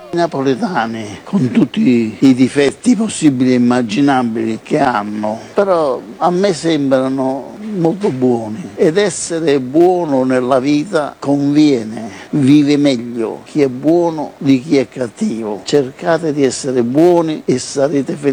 I napoletani, con tutti i difetti possibili e immaginabili che hanno, però a me sembrano molto buoni, ed essere buono nella vita conviene, vive meglio chi è buono di chi è cattivo. Cercate di essere buoni e sarete felici.